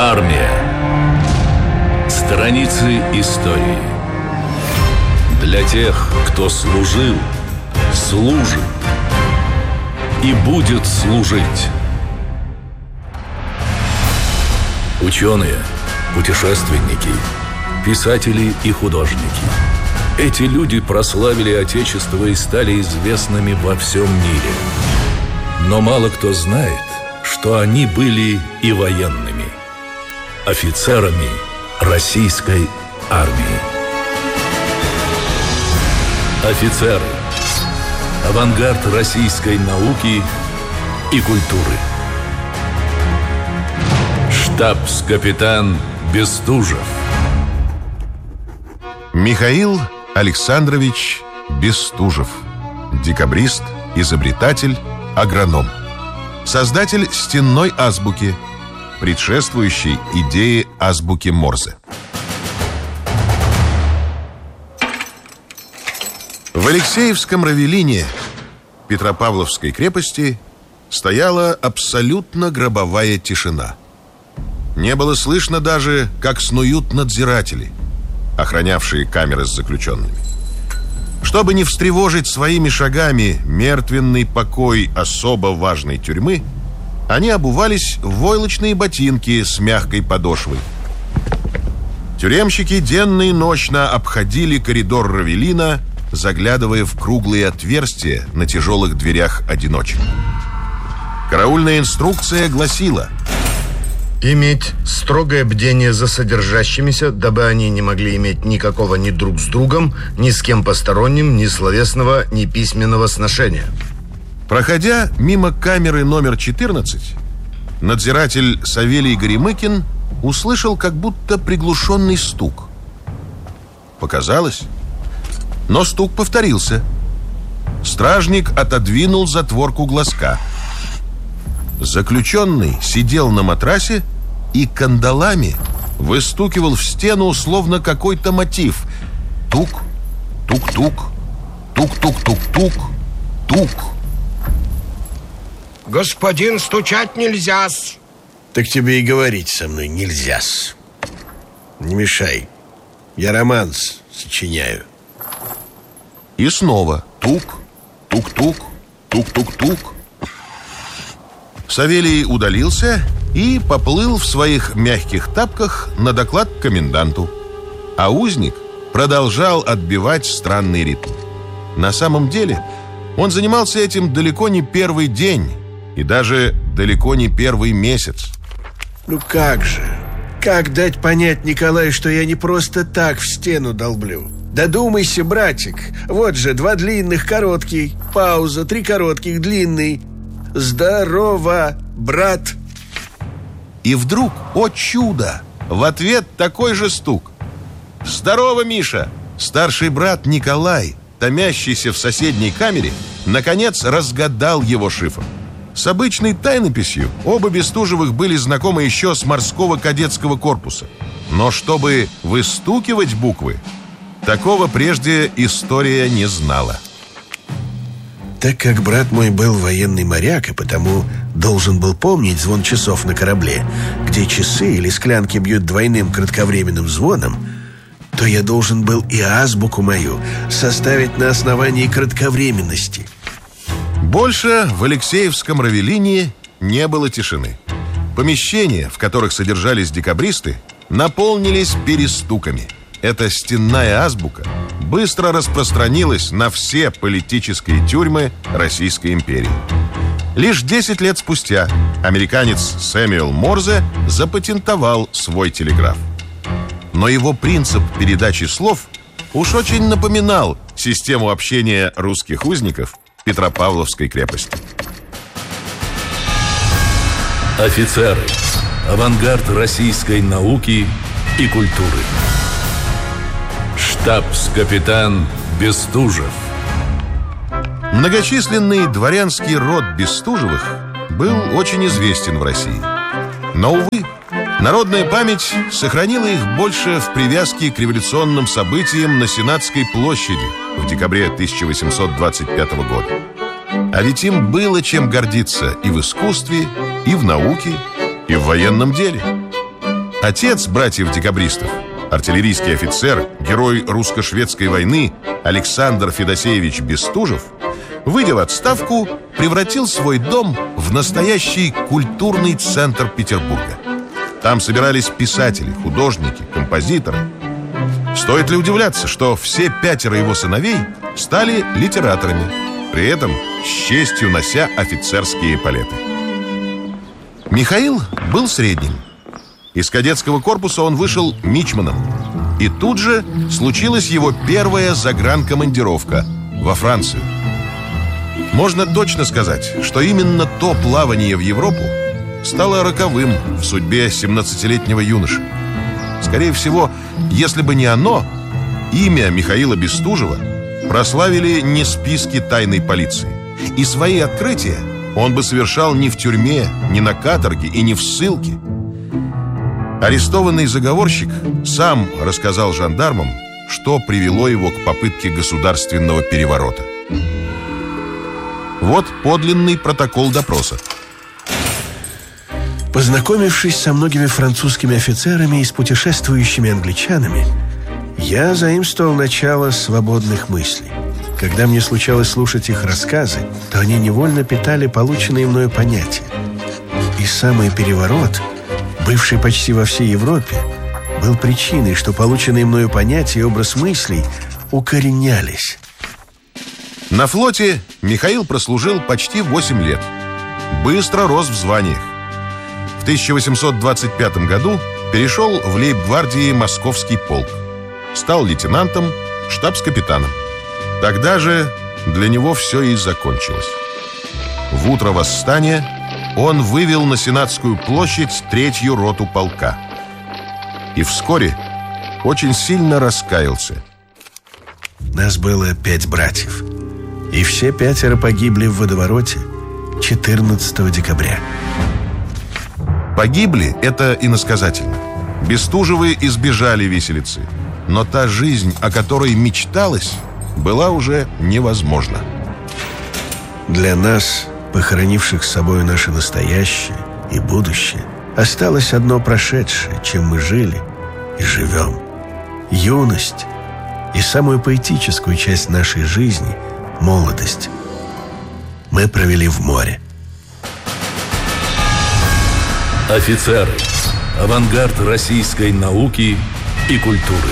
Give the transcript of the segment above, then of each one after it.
Армия. Страницы истории. Для тех, кто служил, служит и будет служить. Ученые, путешественники, писатели и художники. Эти люди прославили Отечество и стали известными во всем мире. Но мало кто знает, что они были и военными, офицерами российской армии. Офицеры. Авангард российской науки и культуры. Штабс-капитан Бестужев. Михаил Александрович Бестужев. Декабрист, изобретатель, агроном. Создатель стенной азбуки, предшествующей идее азбуки Морзе. В Алексеевском Равелине Петропавловской крепости стояла абсолютно гробовая тишина. Не было слышно даже, как снуют надзиратели, охранявшие камеры с заключенными. Чтобы не встревожить своими шагами мертвенный покой особо важной тюрьмы, они обувались в войлочные ботинки с мягкой подошвой. Тюремщики денно и ночно обходили коридор Равелина, заглядывая в круглые отверстия на тяжелых дверях-одиночек. Караульная инструкция гласила: иметь строгое бдение за содержащимися, дабы они не могли иметь никакого ни друг с другом, ни с кем посторонним, ни словесного, ни письменного сношения. Проходя мимо камеры номер 14, надзиратель Савелий Горемыкин услышал как будто приглушенный стук. Показалось, но стук повторился. Стражник отодвинул затворку глазка. Заключенный сидел на матрасе и кандалами выстукивал в стену словно какой-то мотив. Тук, тук-тук, тук-тук-тук-тук, тук. Господин, стучать нельзя-с. Так тебе и говорить со мной нельзя-с. Не мешай. Я романс сочиняю. И снова тук, тук-тук, тук-тук-тук. Савелий удалился и поплыл в своих мягких тапках на доклад к коменданту. А узник продолжал отбивать странный ритм. На самом деле он занимался этим далеко не первый день и даже далеко не первый месяц. Ну как же? Как дать понять Николаю, что я не просто так в стену долблю? Додумайся, братик. Вот же 2 длинных, короткий. Пауза, 3 коротких, длинный. Здорово, брат. И вдруг, о чудо, в ответ такой же стук. Здорово, Миша. Старший брат Николай, томящийся в соседней камере, наконец разгадал его шифр. С обычной тайнописью оба Бестужевых были знакомы еще с морского кадетского корпуса. Но чтобы выстукивать буквы, такого прежде история не знала. Так как брат мой был военный моряк, и потому должен был помнить звон часов на корабле, где часы или склянки бьют двойным кратковременным звоном, то я должен был и азбуку мою составить на основании кратковременности. Больше в Алексеевском Равелине не было тишины. Помещения, в которых содержались декабристы, наполнились перестуками. Эта стенная азбука быстро распространилась на все политические тюрьмы Российской империи. Лишь 10 лет спустя американец Сэмюэл Морзе запатентовал свой телеграф. Но его принцип передачи слов уж очень напоминал систему общения русских узников Петропавловской крепости. Офицеры. Авангард российской науки и культуры. Штабс-капитан Бестужев. Многочисленный дворянский род Бестужевых был очень известен в России. Но, увы, народная память сохранила их больше в привязке к революционным событиям на Сенатской площади в декабре 1825 года. А ведь им было чем гордиться и в искусстве, и в науке, и в военном деле. Отец братьев-декабристов, артиллерийский офицер, герой русско-шведской войны Александр Федосеевич Бестужев, выйдя в отставку, превратил свой дом в настоящий культурный центр Петербурга. Там собирались писатели, художники, композиторы. Стоит ли удивляться, что все 5 его сыновей стали литераторами, при этом с честью нося офицерские эполеты. Михаил был средним. Из кадетского корпуса он вышел мичманом. И тут же случилась его первая загранкомандировка во Францию. Можно точно сказать, что именно то плавание в Европу стало роковым в судьбе 17-летнего юноши. Скорее всего, если бы не оно, имя Михаила Бестужева прославили не списки тайной полиции. И свои открытия он бы совершал не в тюрьме, не на каторге и не в ссылке. Арестованный заговорщик сам рассказал жандармам, что привело его к попытке государственного переворота. Вот подлинный протокол допроса. Познакомившись со многими французскими офицерами и с путешествующими англичанами, я заимствовал начало свободных мыслей. Когда мне случалось слушать их рассказы, то они невольно питали полученные мною понятия. И самый переворот, бывший почти во всей Европе, был причиной, что полученные мною понятия и образ мыслей укоренялись. На флоте Михаил прослужил почти 8 лет. Быстро рос в званиях. В 1825 году перешел в лейб-гвардии Московский полк. Стал лейтенантом, штабс-капитаном. Тогда же для него все и закончилось. В утро восстания он вывел на Сенатскую площадь 3-ю роту полка. И вскоре очень сильно раскаялся. Нас было 5 братьев. И все 5 погибли в водовороте 14 декабря. Погибли — это иносказательно. Бестужевы избежали виселицы. Но та жизнь, о которой мечталось, была уже невозможна. Для нас, похоронивших с собой наше настоящее и будущее, осталось одно прошедшее, чем мы жили и живем. Юность и самую поэтическую часть нашей жизни — молодость — мы провели в море. Офицеры. Авангард российской науки и культуры.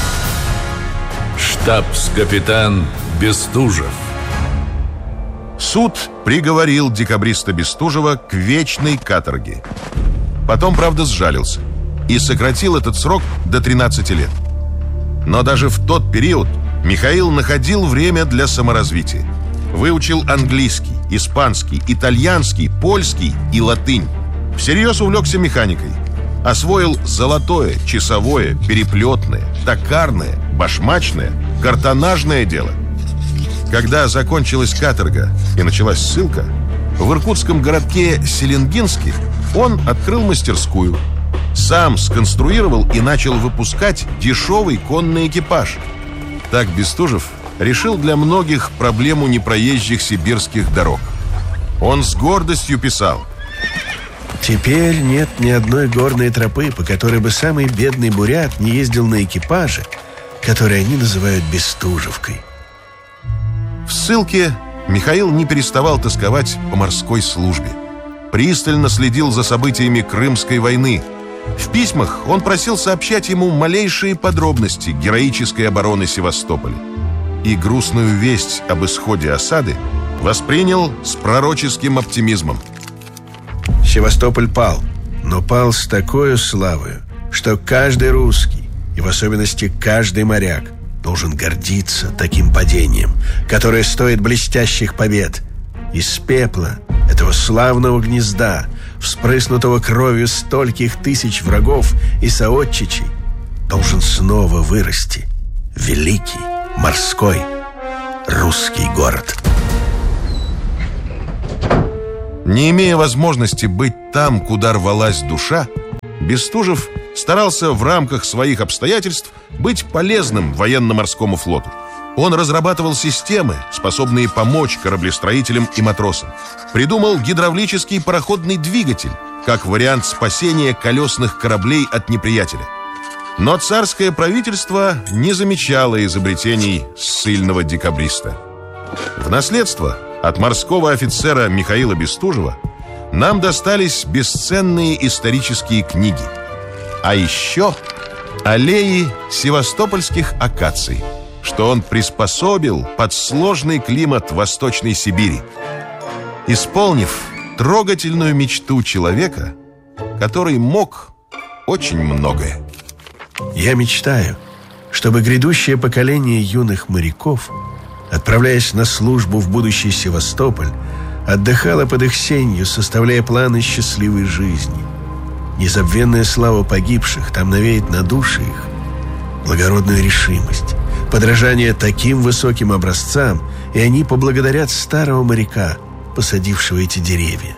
Штабс-капитан Бестужев. Суд приговорил декабриста Бестужева к вечной каторге. Потом, правда, сжалился и сократил этот срок до 13 лет. Но даже в тот период Михаил находил время для саморазвития. Выучил английский, испанский, итальянский, польский и латынь. Всерьез увлекся механикой. Освоил золотое, часовое, переплетное, токарное, башмачное, картонажное дело. Когда закончилась каторга и началась ссылка, в иркутском городке Селенгинске он открыл мастерскую. Сам сконструировал и начал выпускать дешевый конный экипаж. Так Бестужев решил для многих проблему непроезжих сибирских дорог. Он с гордостью писал: Теперь нет ни одной горной тропы, по которой бы самый бедный бурят не ездил на экипаже, который они называют Бестужевкой. В ссылке Михаил не переставал тосковать по морской службе. Пристально следил за событиями Крымской войны. В письмах он просил сообщать ему малейшие подробности героической обороны Севастополя. И грустную весть об исходе осады воспринял с пророческим оптимизмом. Севастополь пал, но пал с такой славою, что каждый русский, и в особенности каждый моряк, должен гордиться таким падением, которое стоит блестящих побед. Из пепла этого славного гнезда, вспрыснутого кровью стольких тысяч врагов и соотчичей, должен снова вырасти великий морской русский город. Не имея возможности быть там, куда рвалась душа, Бестужев старался в рамках своих обстоятельств быть полезным военно-морскому флоту. Он разрабатывал системы, способные помочь кораблестроителям и матросам. Придумал гидравлический пароходный двигатель, как вариант спасения колесных кораблей от неприятеля. Но царское правительство не замечало изобретений ссыльного декабриста. В наследство от морского офицера Михаила Бестужева нам достались бесценные исторические книги. А еще аллеи севастопольских акаций, что он приспособил под сложный климат Восточной Сибири, исполнив трогательную мечту человека, который мог очень многое. Я мечтаю, чтобы грядущее поколение юных моряков, отправляясь на службу в будущий Севастополь, отдыхало под их сенью, составляя планы счастливой жизни. Незабвенная слава погибших там навеет на души их благородную решимость, подражание таким высоким образцам, и они поблагодарят старого моряка, посадившего эти деревья.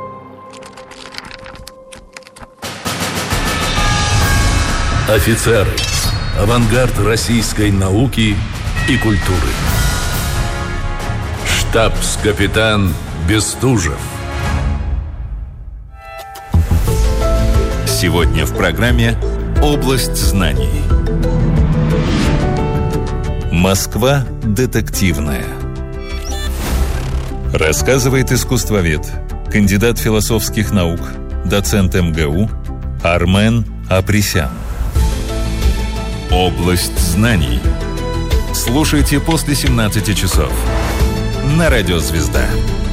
Офицеры. Авангард российской науки и культуры. Штабс-капитан Бестужев. Сегодня в программе «Область знаний». Москва детективная. Рассказывает искусствовед, кандидат философских наук, доцент МГУ Армен Апресян. «Область знаний». Слушайте после 17 часов на Радио Звезда.